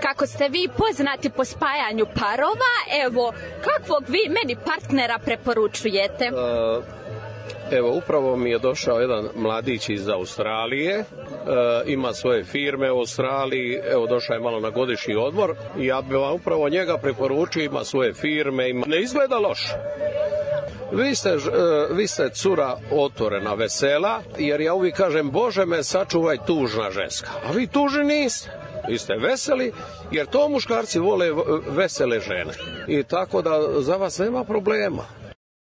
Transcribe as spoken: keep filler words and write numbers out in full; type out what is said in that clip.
kako ste vi poznati po spajanju parova, evo, kakvog vi meni partnera preporučujete? Uh... Evo, upravo mi je došao jedan mladić iz Australije, e, ima svoje firme u Australiji, evo došao je malo na godišnji odmor i ja bih vam upravo njega preporučio, ima svoje firme, ima... ne izgleda loše. Vi ste, e, vi ste cura otvorena, vesela, jer ja uvijek kažem, Bože me sačuvaj tužna ženska, a vi tužni niste. Vi ste veseli, jer to muškarci vole vesele žene. I tako da za vas nema problema.